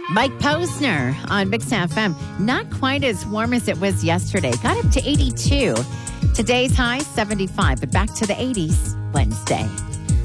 Mike Posner on Mix FM. Not quite as warm as it was yesterday. Got up to 82. Today's high, 75, but back to the 80s Wednesday.